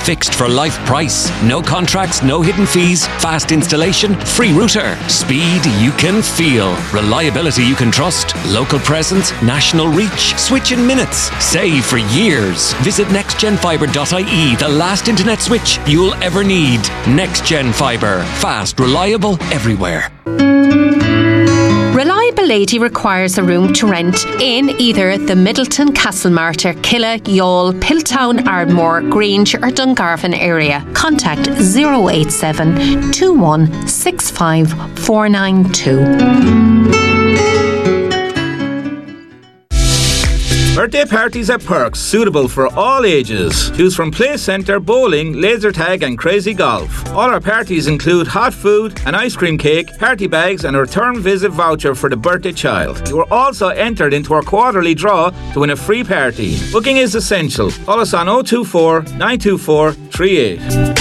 Fixed for life price. No contracts, no hidden fees. Fast installation, free router. Speed you can feel. Reliability you can trust. Local presence, national reach. Switch in minutes. Save for years. Visit nextgenfibre.ie, the last internet switch you'll ever need. NextGen Fibre. Fast, reliable, everywhere. Reliability requires a room to rent in either the Middleton, Castlemartyr, Killa, Youghal, Piltown, Ardmore, Grange or Dungarvan area. Contact 087 2165 492. Birthday parties at Perks, suitable for all ages. Choose from play centre, bowling, laser tag and crazy golf. All our parties include hot food, an ice cream cake, party bags and a return visit voucher for the birthday child. You are also entered into our quarterly draw to win a free party. Booking is essential. Call us on 024 924 38.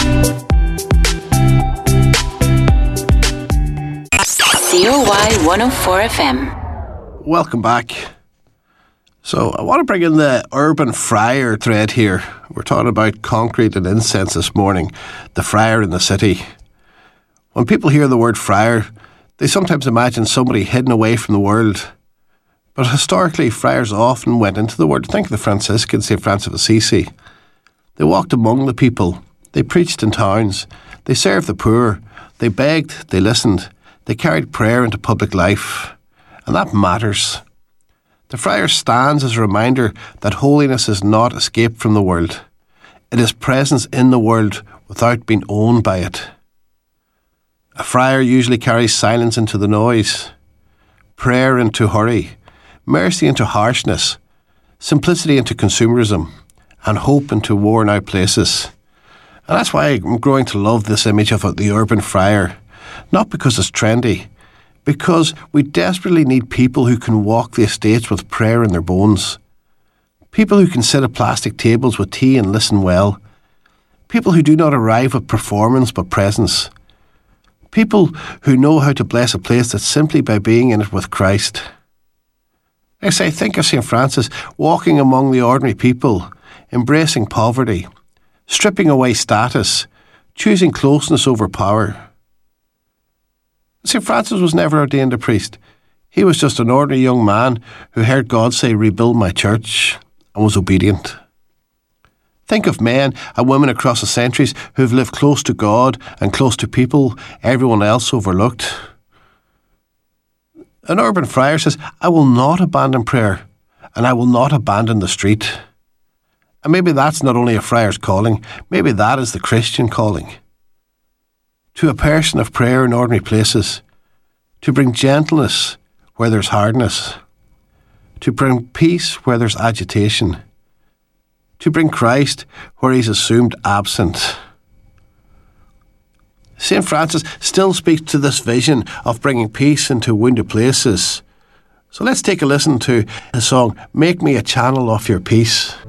COY 104 FM. Welcome back. So I want to bring in the urban friar thread here. We're talking about concrete and incense this morning, the friar in the city. When people hear the word friar, they sometimes imagine somebody hidden away from the world. But historically, friars often went into the world. Think of the Franciscans, St. Francis of Assisi. They walked among the people. They preached in towns. They served the poor. They begged. They listened. They carried prayer into public life. And that matters. The friar stands as a reminder that holiness is not escape from the world. It is presence in the world without being owned by it. A friar usually carries silence into the noise, prayer into hurry, mercy into harshness, simplicity into consumerism, and hope into worn-out places. And that's why I'm growing to love this image of the urban friar, not because it's trendy, because we desperately need people who can walk the estates with prayer in their bones. People who can sit at plastic tables with tea and listen well. People who do not arrive with performance but presence. People who know how to bless a place that's simply by being in it with Christ. I say, think of St. Francis walking among the ordinary people, embracing poverty, stripping away status, choosing closeness over power. St. Francis was never ordained a priest. He was just an ordinary young man who heard God say, "Rebuild my church," and was obedient. Think of men and women across the centuries who've lived close to God and close to people everyone else overlooked. An urban friar says, "I will not abandon prayer, and I will not abandon the street." And maybe that's not only a friar's calling, maybe that is the Christian calling. To a person of prayer in ordinary places, to bring gentleness where there's hardness, to bring peace where there's agitation, to bring Christ where he's assumed absent. St. Francis still speaks to this vision of bringing peace into wounded places. So let's take a listen to the song, "Make Me a Channel of Your Peace."